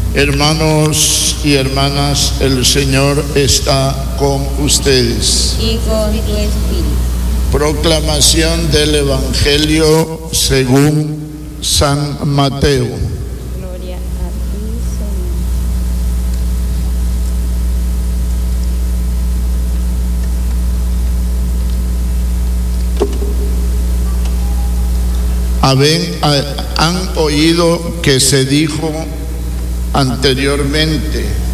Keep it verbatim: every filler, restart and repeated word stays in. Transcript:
Hermanos y hermanas, el Señor está con ustedes. Y con tu espíritu. Proclamación del Evangelio según San Mateo. Gloria a ti, Señor. Haben- han oído que se dijo anteriormente: